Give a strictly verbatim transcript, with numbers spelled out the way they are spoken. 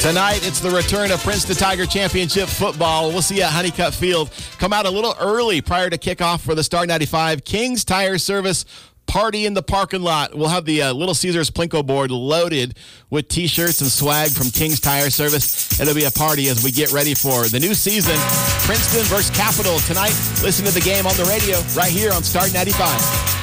Tonight, it's the return of Princeton Tiger Championship football. We'll see you at Honeycutt Field. Come out a little early prior to kickoff for the Star ninety-five King's Tire Service party in the parking lot. We'll have the uh, Little Caesars Plinko board loaded with T-shirts and swag from King's Tire Service. It'll be a party as we get ready for the new season. Princeton versus Capital tonight. Listen to the game on the radio right here on Star ninety-five.